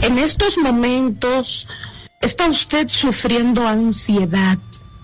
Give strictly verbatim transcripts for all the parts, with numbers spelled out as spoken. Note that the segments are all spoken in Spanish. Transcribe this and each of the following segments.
En estos momentos está usted sufriendo ansiedad,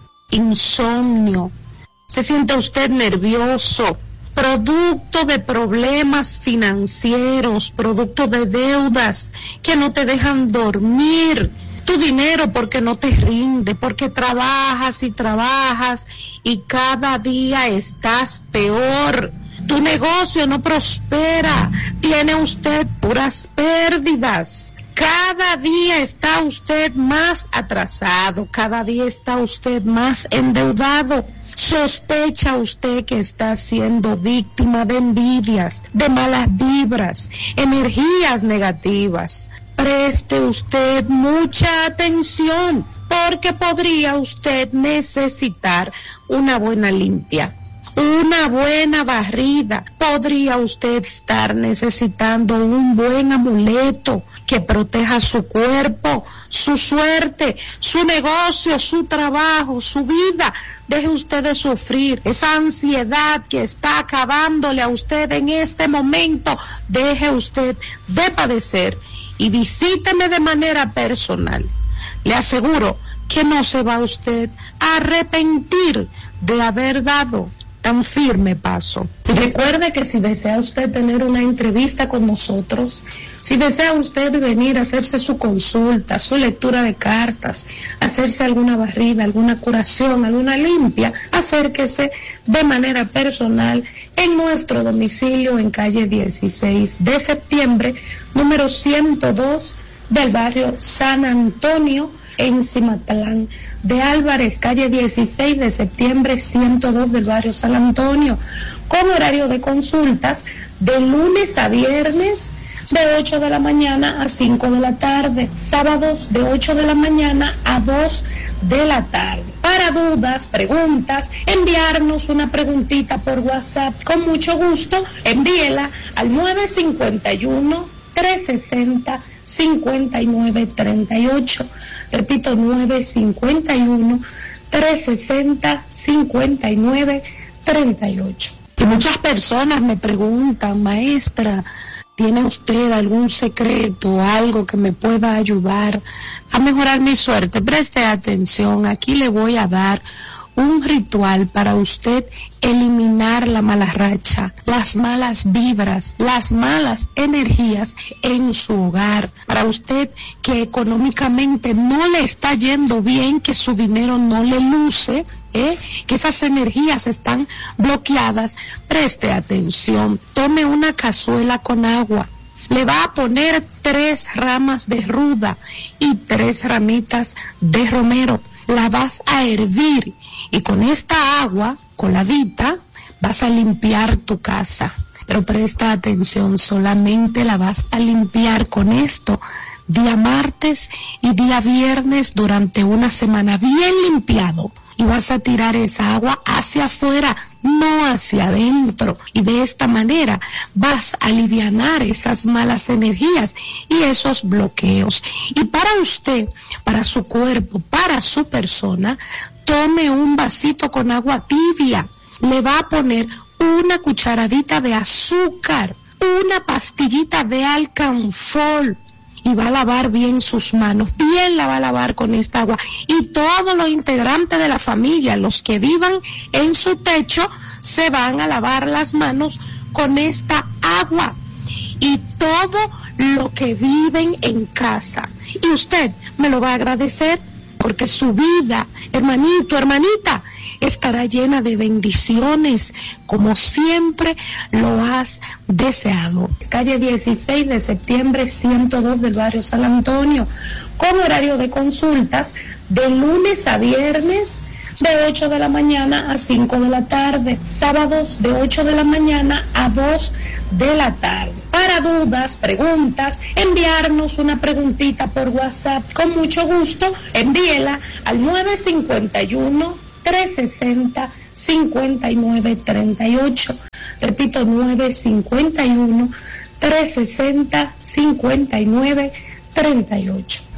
insomnio, se siente usted nervioso, producto de problemas financieros, producto de deudas que no te dejan dormir, tu dinero porque no te rinde, porque trabajas y trabajas y cada día estás peor. Tu negocio no prospera, tiene usted puras pérdidas. Cada día está usted más atrasado, cada día está usted más endeudado. Sospecha usted que está siendo víctima de envidias, de malas vibras, energías negativas. Preste usted mucha atención porque podría usted necesitar una buena limpia, una buena barrida. Podría usted estar necesitando un buen amuleto que proteja su cuerpo, su suerte, su negocio, su trabajo, su vida. Deje usted de sufrir esa ansiedad que está acabándole a usted en este momento. Deje usted de padecer y visíteme de manera personal. Le aseguro que no se va usted a arrepentir de haber dado tan firme paso. Y recuerde que si desea usted tener una entrevista con nosotros, si desea usted venir a hacerse su consulta, su lectura de cartas, hacerse alguna barrida, alguna curación, alguna limpia, acérquese de manera personal en nuestro domicilio en calle dieciséis de septiembre, número ciento dos del barrio San Antonio, en Cimatlán de Álvarez, calle dieciséis de septiembre, ciento dos del barrio San Antonio, con horario de consultas de lunes a viernes de ocho de la mañana a cinco de la tarde, sábados de ocho de la mañana a dos de la tarde. Para dudas, preguntas, enviarnos una preguntita por WhatsApp, con mucho gusto, envíela al nueve cinco uno, tres seis cero, cincuenta y nueve treinta y ocho. Repito, nueve cinco uno, tres sesenta, cincuenta y nueve treinta y ocho. Y muchas personas me preguntan, maestra, ¿tiene usted algún secreto, algo que me pueda ayudar a mejorar mi suerte? Preste atención, aquí le voy a dar un ritual para usted eliminar la mala racha, las malas vibras, las malas energías en su hogar. Para usted que económicamente no le está yendo bien, que su dinero no le luce, ¿eh? que esas energías están bloqueadas, preste atención. Tome una cazuela con agua. Le va a poner tres ramas de ruda y tres ramitas de romero. La vas a hervir y con esta agua coladita vas a limpiar tu casa. Pero presta atención, solamente la vas a limpiar con esto día martes y día viernes durante una semana, bien limpiado. Y vas a tirar esa agua hacia afuera, no hacia adentro. Y de esta manera vas a alivianar esas malas energías y esos bloqueos. Y para usted, para su cuerpo, para su persona, tome un vasito con agua tibia. Le va a poner una cucharadita de azúcar, una pastillita de alcanfol. Y va a lavar bien sus manos, bien la va a lavar con esta agua. Y todos los integrantes de la familia, los que vivan en su techo, se van a lavar las manos con esta agua. Y todo lo que viven en casa. Y usted me lo va a agradecer porque su vida, hermanito, hermanita, estará llena de bendiciones como siempre lo has deseado. Calle dieciséis de septiembre, ciento dos del barrio San Antonio, con horario de consultas de lunes a viernes de ocho de la mañana a cinco de la tarde, sábados de ocho de la mañana a dos de la tarde. Para dudas, preguntas, enviarnos una preguntita por WhatsApp, con mucho gusto, envíela al nueve cinco uno, tres sesenta, cincuenta y nueve treinta y ocho. Repito, nueve cinco uno, tres sesenta, cincuenta y nueve treinta y ocho.